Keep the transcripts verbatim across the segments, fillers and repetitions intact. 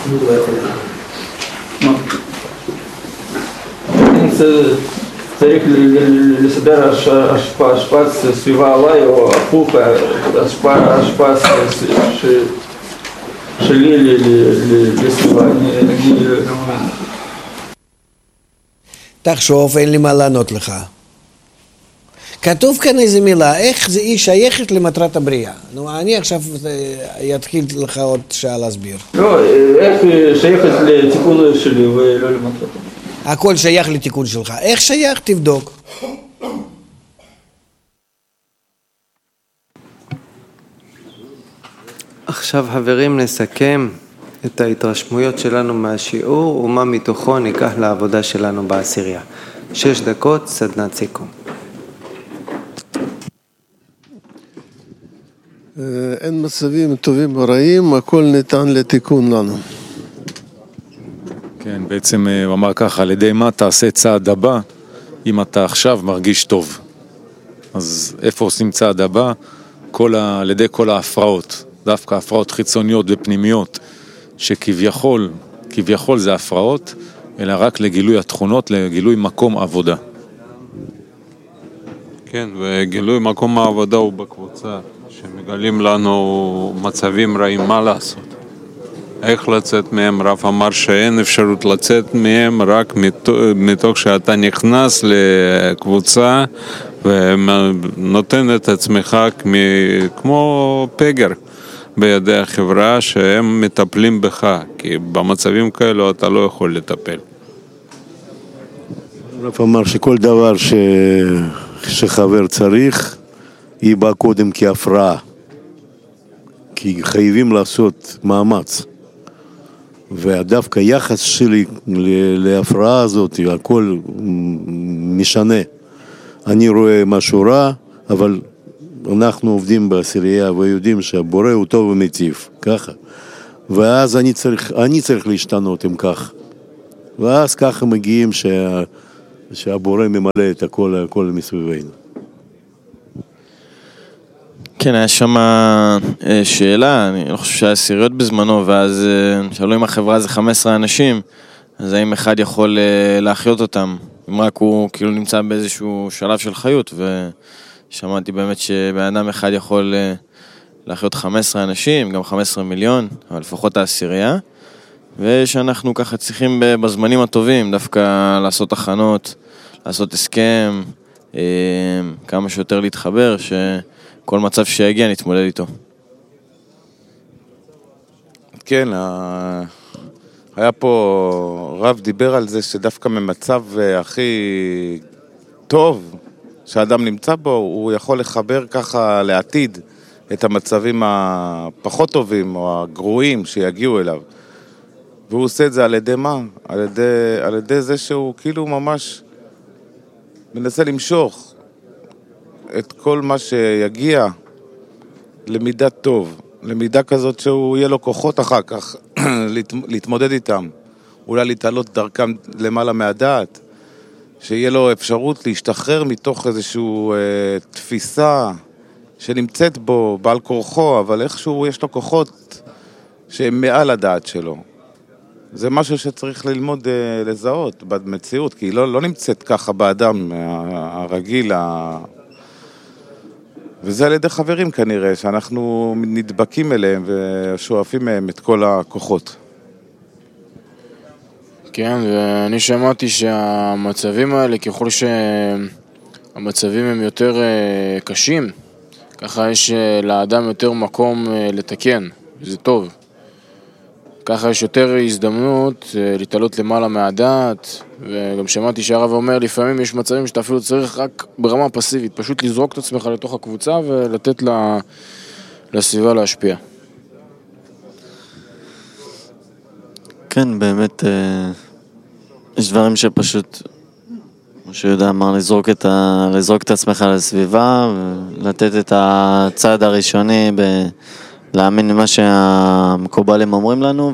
צריך לסדר השפעה סביבה עליי או הפוך, השפעה שלי לסביבה. תחשוב, אין לי מה לענות לך. כתוב כאן איזה מילה, איך זה היא שייכת למטרת הבריאה. נו, אני עכשיו אתחיל לך עוד שעה להסביר. לא, איך שייכת לתיקון שלי ולא למטרת הבריאה. הכל שייך לתיקון שלך. איך שייך? תבדוק. עכשיו חברים נסכם את ההתרשמויות שלנו מהשיעור ומה מתוכו ניקח לעבודה שלנו בעשירייה. שש דקות, סדנת סיכום. אין מצבים טובים ורעים, הכל ניתן לתיקון לנו. כן, בעצם הוא אמר ככה, על ידי מה תעשה צעד הבא אם אתה עכשיו מרגיש טוב. אז איפה עושים צעד הבא? כל ה... על ידי כל ההפרעות, דווקא הפרעות חיצוניות ופנימיות, שכביכול, כביכול זה הפרעות, אלא רק לגילוי התכונות, לגילוי מקום עבודה. כן, וגילוי מקום העבודה הוא בקבוצה, שמגלים לנו מצבים רעים מה לעשות. איך לצאת מהם? רב אמר שאין אפשרות לצאת מהם רק מתוך שאתה נכנס לקבוצה ונותן את עצמך כמו פגר בידי החברה שהם מטפלים בך, כי במצבים כאלו אתה לא יכול לטפל. רב אמר שכל דבר ש... שחבר צריך היא באה קודם כהפרעה, כי חייבים לעשות מאמץ. ודווקא יחס שלי להפרעה הזאת, הכל משנה. אני רואה משהו רע, אבל אנחנו עובדים בעשירייה ויודעים שהבורא הוא טוב ומטיב, ככה. ואז אני צריך, אני צריך להשתנות עם כך. ואז ככה מגיעים שה, שהבורא ממלא את הכל, הכל מסביבנו. כן, היה שם שאלה, אני לא חושב שהיה סיריות בזמנו, ואז שאלו אם החברה זה חמישה עשר אנשים, אז האם אחד יכול להחיות אותם, אם רק הוא כאילו נמצא באיזשהו שלב של חיות, ושמעתי באמת שבן אדם אחד יכול להחיות חמישה עשר אנשים, גם חמישה עשר מיליון, אבל לפחות העשירייה, ושאנחנו ככה צריכים בזמנים הטובים, דווקא לעשות הכנות, לעשות הסכם, כמה שיותר להתחבר, ש... כל מצב שיגיע נתמודד איתו. כן, היה פה, רב דיבר על זה שדווקא ממצב הכי טוב שהאדם נמצא בו, הוא יכול לחבר ככה לעתיד את המצבים הפחות טובים או הגרועים שיגיעו אליו. והוא עושה את זה על ידי מה? על ידי, על ידי זה שהוא כאילו ממש מנסה למשוך את כל מה שיגיע למידה טוב, למידה כזאת שהוא יהיה לו כוחות אחר כך להתמודד איתם, אולי להתעלות דרכם למעלה מהדעת, שיהיה לו אפשרות להשתחרר מתוך איזושהי אה, תפיסה שנמצאת בו, בעל כורחו, אבל איכשהו יש לו כוחות שהם מעל הדעת שלו. זה משהו שצריך ללמוד אה, לזהות במציאות, כי היא לא, לא נמצאת ככה באדם הרגיל, ה... וזה על ידי חברים כנראה, שאנחנו נדבקים אליהם ושואפים מהם את כל הכוחות. כן, ואני שמעתי שהמצבים האלה, ככל שהמצבים הם יותר קשים, ככה יש לאדם יותר מקום לתקן, וזה טוב. ככה יש יותר הזדמנות להתעלות למעלה מהדעת, וגם שמעתי שהרב אומר, לפעמים יש מצבים שאתה אפילו צריך רק ברמה פסיבית, פשוט לזרוק את עצמך לתוך הקבוצה ולתת לה, לסביבה להשפיע. כן, באמת, יש דברים שפשוט, כמו שיודע אמר, לזרוק את, ה, לזרוק את עצמך לסביבה, ולתת את הצעד הראשוני ב... להאמין למה שהמקובלים אומרים לנו,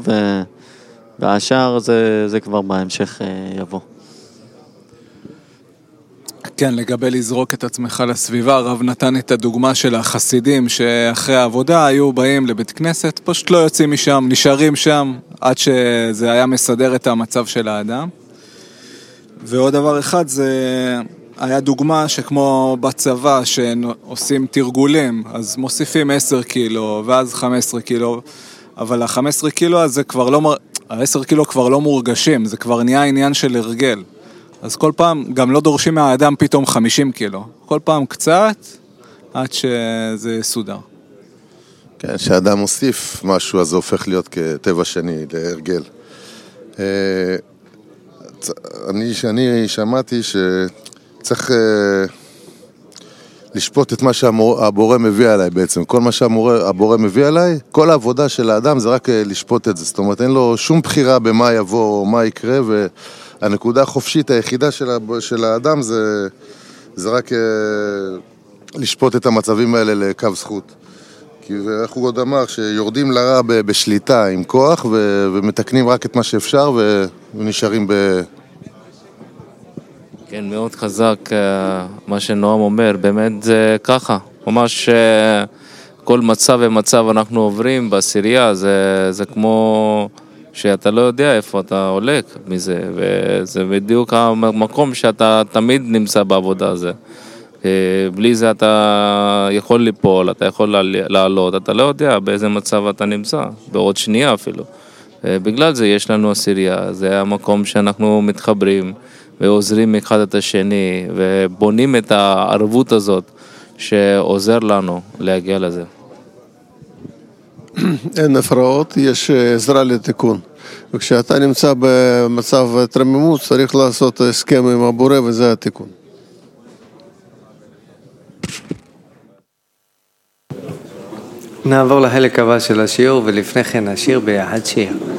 והשאר זה, זה כבר בהמשך יבוא. כן, לגבי לזרוק את עצמך לסביבה, הרב נתן את הדוגמה של החסידים שאחרי העבודה היו באים לבית כנסת, פשוט לא יוצאים משם, נשארים שם עד שזה היה מסדר את המצב של האדם. ועוד דבר אחד זה היה דוגמה שכמו בצבא שעושים תרגולים, אז מוסיפים עשר קילו ואז חמש עשרה קילו, אבל ה-חמש עשרה קילו הזה כבר לא, ה-עשרה קילו כבר לא מורגשים, זה כבר נהיה עניין של הרגל. אז כל פעם, גם לא דורשים מהאדם פתאום חמישים קילו. כל פעם קצת, עד שזה סודר. כן, כשאדם מוסיף משהו, אז זה הופך להיות כטבע שני, להרגל. אני, שאני שמעתי שצריך לשפוט את מה שהבורא מביא עליי בעצם. כל מה שהבורא מביא עליי, כל העבודה של האדם זה רק לשפוט את זה. זאת אומרת, אין לו שום בחירה במה יבוא או מה יקרה, ו... הנקודה החופשית היחידה של, של האדם זה, זה רק אה, לשפוט את המצבים האלה לקו זכות. כי איך הוא עוד אמר, שיורדים לרע ב, בשליטה עם כוח ו, ומתקנים רק את מה שאפשר ו, ונשארים ב... כן, מאוד חזק מה שנועם אומר, באמת זה ככה. ממש כל מצב ומצב אנחנו עוברים בעשירייה, זה, זה כמו... שאתה לא יודע איפה אתה הולך מזה, וזה בדיוק המקום שאתה תמיד נמצא בעבודה הזה. בלי זה אתה יכול ליפול, אתה יכול לעלות, אתה לא יודע באיזה מצב אתה נמצא, בעוד שנייה אפילו. בגלל זה יש לנו עשירייה, זה המקום שאנחנו מתחברים ועוזרים אחד את השני, ובונים את הערבות הזאת שעוזר לנו להגיע לזה. אין הפרעות, יש עזרה לתיקון. וכשאתה נמצא במצב תרמימות, צריך לעשות הסכם עם הבורא, וזה התיקון. נעבור לחלק הבא של השיעור, ולפני כן נשיר ביחד שיר.